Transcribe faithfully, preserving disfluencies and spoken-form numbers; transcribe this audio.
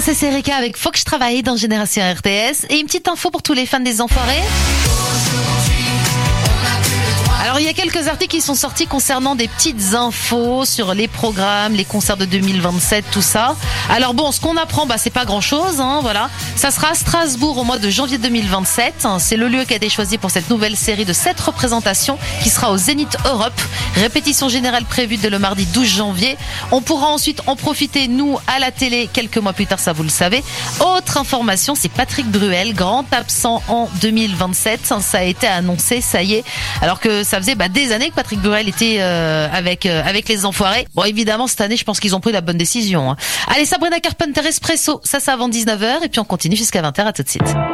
Princesse Erika avec Faut que je travaille dans Génération R T S. Et une petite info pour tous les fans des Enfoirés. Alors il y a quelques articles qui sont sortis concernant des petites infos sur les programmes, les concerts de deux mille vingt-sept, tout ça. Alors bon, ce qu'on apprend, bah c'est pas grand chose, hein, voilà. Ça sera à Strasbourg au mois de janvier deux mille vingt-sept. C'est le lieu qui a été choisi pour cette nouvelle série de sept représentations qui sera au Zénith Europe. Répétition générale prévue dès le mardi douze janvier. On pourra ensuite en profiter, nous, à la télé, quelques mois plus tard, ça vous le savez. Autre information, c'est Patrick Bruel, grand absent en deux mille vingt-sept. Ça a été annoncé, ça y est. Alors que ça faisait bah, des années que Patrick Bruel était euh, avec euh, avec les Enfoirés. Bon, évidemment, cette année, je pense qu'ils ont pris la bonne décision. Hein. Allez, Sabrina Carpenter Espresso, ça c'est avant dix-neuf heures. Et puis on continue jusqu'à vingt heures. À tout de suite.